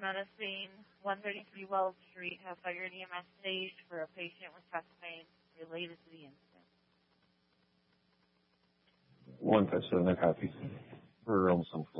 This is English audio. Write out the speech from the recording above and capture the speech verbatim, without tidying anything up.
Medicine, one thirty-three Wells Street, have fire and E M S staged for a patient with chest pain related to the incident. one five seven, a copy. For almost some